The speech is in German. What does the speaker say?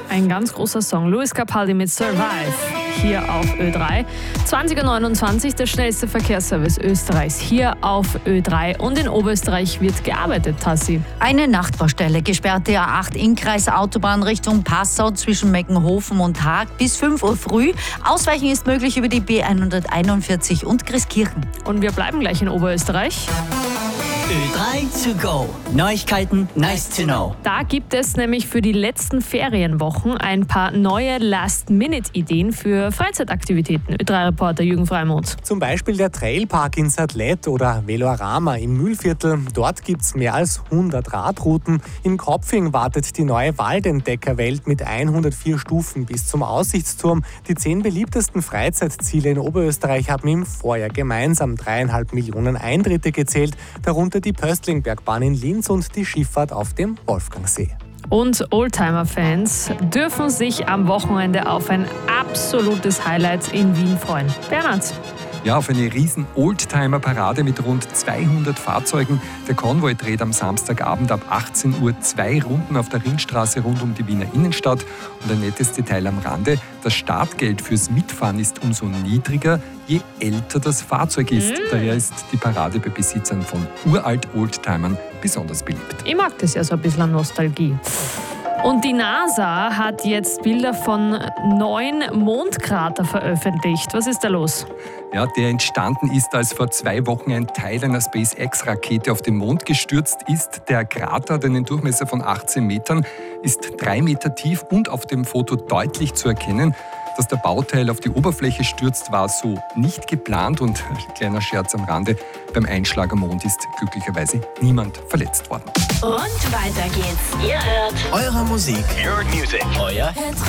Ein ganz großer Song. Lewis Capaldi mit Survive hier auf Ö3. 20.29 Uhr, der schnellste Verkehrsservice Österreichs hier auf Ö3. Und in Oberösterreich wird gearbeitet, Tassi. Eine Nachtbaustelle, gesperrte A8 Innkreis Autobahn Richtung Passau zwischen Meckenhofen und Haag bis 5 Uhr früh. Ausweichen ist möglich über die B141 und Christkirchen. Und wir bleiben gleich in Oberösterreich. Ö3 to go. Neuigkeiten, nice to know. Da gibt es nämlich für die letzten Ferienwochen ein paar neue Last-Minute-Ideen für Freizeitaktivitäten. Ö3-Reporter Jürgen Freimund. Zum Beispiel der Trailpark in Satlet oder Velorama im Mühlviertel. Dort gibt es mehr als 100 Radrouten. In Kopfing wartet die neue Waldentdeckerwelt mit 104 Stufen bis zum Aussichtsturm. Die 10 beliebtesten Freizeitziele in Oberösterreich haben im Vorjahr gemeinsam 3,5 Millionen Eintritte gezählt, darunter die Pöstlingbergbahn in Linz und die Schifffahrt auf dem Wolfgangsee. Und Oldtimer-Fans dürfen sich am Wochenende auf ein absolutes Highlight in Wien freuen. Bernhard. Ja, auf eine riesen Oldtimer-Parade mit rund 200 Fahrzeugen. Der Konvoi dreht am Samstagabend ab 18 Uhr 2 Runden auf der Ringstraße rund um die Wiener Innenstadt. Und ein nettes Detail am Rande: Das Startgeld fürs Mitfahren ist umso niedriger, je älter das Fahrzeug ist. Daher ist die Parade bei Besitzern von uralt Oldtimern besonders beliebt. Ich mag das ja so ein bisschen Nostalgie. Und die NASA hat jetzt Bilder von 9 Mondkrater veröffentlicht. Was ist da los? Ja, der entstanden ist, als vor 2 Wochen ein Teil einer SpaceX-Rakete auf den Mond gestürzt ist. Der Krater hat einen Durchmesser von 18 Metern, ist 3 Meter tief und auf dem Foto deutlich zu erkennen. Dass der Bauteil auf die Oberfläche stürzt, war so nicht geplant. Und kleiner Scherz am Rande: Beim Einschlag am Mond ist glücklicherweise niemand verletzt worden. Und weiter geht's. Ihr hört Eure Musik, your music, euer